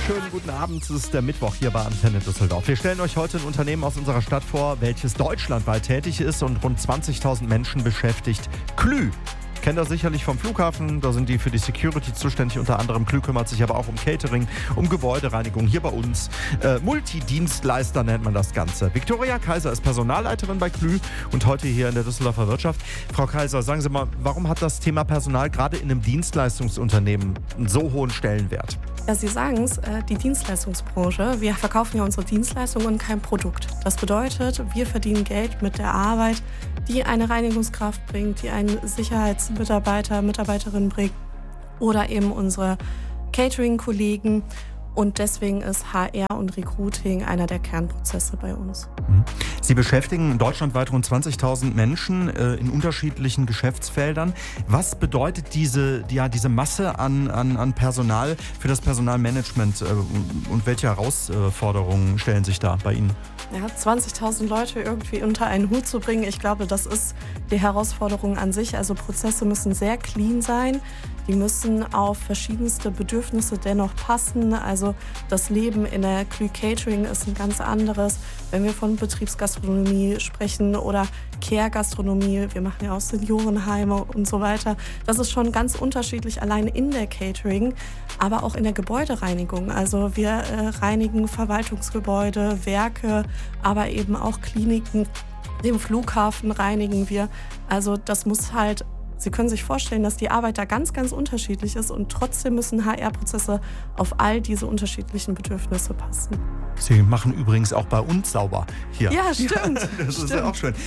Schönen guten Abend, es ist der Mittwoch hier bei Antenne Düsseldorf. Wir stellen euch heute ein Unternehmen aus unserer Stadt vor, welches deutschlandweit tätig ist und rund 20.000 Menschen beschäftigt. Klü. Kennt ihr sicherlich vom Flughafen, da sind die für die Security zuständig, unter anderem. Klü kümmert sich aber auch um Catering, um Gebäudereinigung hier bei uns. Multidienstleister nennt man das Ganze. Viktoria Kaiser ist Personalleiterin bei Klü und heute hier in der Düsseldorfer Wirtschaft. Frau Kaiser, sagen Sie mal, warum hat das Thema Personal gerade in einem Dienstleistungsunternehmen einen so hohen Stellenwert? Ja, Sie sagen es, die Dienstleistungsbranche, wir verkaufen ja unsere Dienstleistungen und kein Produkt. Das bedeutet, wir verdienen Geld mit der Arbeit, die eine Reinigungskraft bringt, die einen Sicherheitsmitarbeiter, Mitarbeiterin bringt oder eben unsere Catering-Kollegen. Und deswegen ist HR und Recruiting einer der Kernprozesse bei uns. Sie beschäftigen deutschlandweit rund 20.000 Menschen in unterschiedlichen Geschäftsfeldern. Was bedeutet diese Masse an Personal für das Personalmanagement und welche Herausforderungen stellen sich da bei Ihnen? Ja, 20.000 Leute irgendwie unter einen Hut zu bringen, ich glaube, das ist die Herausforderung an sich. Also Prozesse müssen sehr clean sein. Die müssen auf verschiedenste Bedürfnisse dennoch passen. Also das Leben in der Klü Catering ist ein ganz anderes. Wenn wir von Betriebsgastronomie sprechen oder Care-Gastronomie, wir machen ja auch Seniorenheime und so weiter. Das ist schon ganz unterschiedlich allein in der Catering, aber auch in der Gebäudereinigung. Also wir reinigen Verwaltungsgebäude, Werke, aber eben auch Kliniken. Den Flughafen reinigen wir. Also das muss halt... Sie können sich vorstellen, dass die Arbeit da ganz, ganz unterschiedlich ist und trotzdem müssen HR-Prozesse auf all diese unterschiedlichen Bedürfnisse passen. Sie machen übrigens auch bei uns sauber hier. Ja, stimmt. Das ist ja auch schön.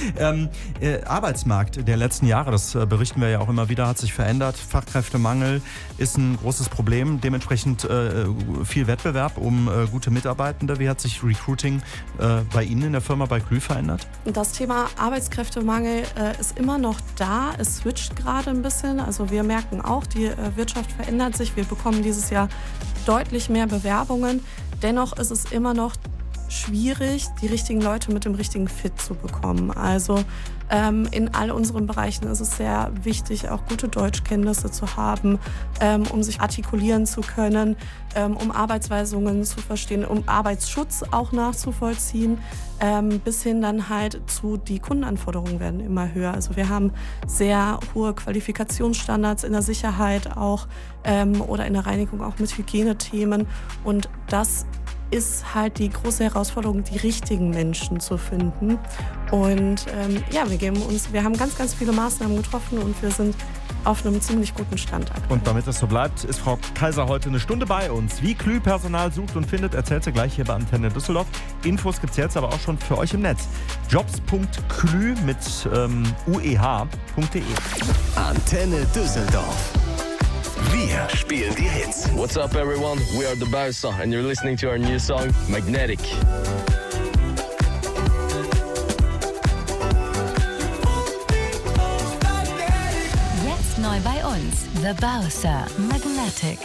Arbeitsmarkt der letzten Jahre, das berichten wir ja auch immer wieder, hat sich verändert. Fachkräftemangel ist ein großes Problem. Dementsprechend viel Wettbewerb um gute Mitarbeitende. Wie hat sich Recruiting bei Ihnen in der Firma bei Klü verändert? Das Thema Arbeitskräftemangel ist immer noch da. Es switcht gerade ein bisschen. Also wir merken auch, die Wirtschaft verändert sich. Wir bekommen dieses Jahr deutlich mehr Bewerbungen. Dennoch ist es immer noch schwierig, die richtigen Leute mit dem richtigen Fit zu bekommen. Also in all unseren Bereichen ist es sehr wichtig, auch gute Deutschkenntnisse zu haben, um sich artikulieren zu können, um Arbeitsweisungen zu verstehen, um Arbeitsschutz auch nachzuvollziehen, bis hin dann halt zu, die Kundenanforderungen werden immer höher. Also wir haben sehr hohe Qualifikationsstandards in der Sicherheit auch oder in der Reinigung auch mit Hygienethemen und das ist halt die große Herausforderung, die richtigen Menschen zu finden. Und wir haben ganz, ganz viele Maßnahmen getroffen und wir sind auf einem ziemlich guten Stand aktuell. Und damit das so bleibt, ist Frau Kaiser heute eine Stunde bei uns. Wie Klü Personal sucht und findet, erzählt sie gleich hier bei Antenne Düsseldorf. Infos gibt es jetzt aber auch schon für euch im Netz. Jobs.klü mit ueh.de. Antenne Düsseldorf. Wir spielen die Hits. What's up, everyone? We are the Bowser, and you're listening to our new song, Magnetic. Jetzt neu bei uns, The Bowser, Magnetic.